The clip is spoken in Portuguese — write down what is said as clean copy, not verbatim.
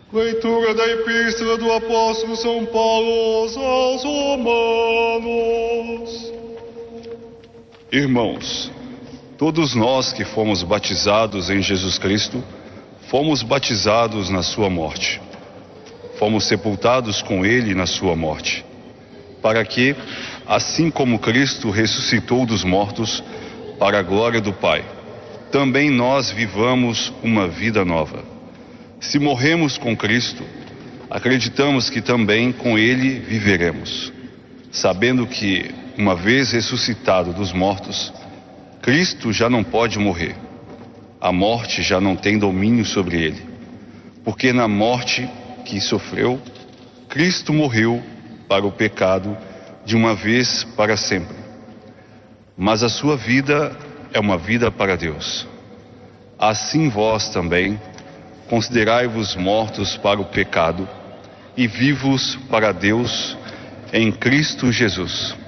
Leitura da Epístola do Apóstolo São Paulo aos Romanos. Irmãos, todos nós que fomos batizados em Jesus Cristo, fomos batizados na sua morte. Fomos sepultados com Ele na sua morte, para que, assim como Cristo ressuscitou dos mortos, para a glória do Pai, também nós vivamos uma vida nova. Se morremos com Cristo, acreditamos que também com Ele viveremos, sabendo que, uma vez ressuscitado dos mortos, Cristo já não pode morrer. A morte já não tem domínio sobre Ele, porque na morte que sofreu, Cristo morreu para o pecado de uma vez para sempre. Mas a sua vida é uma vida para Deus. Assim vós também considerai-vos mortos para o pecado e vivos para Deus em Cristo Jesus.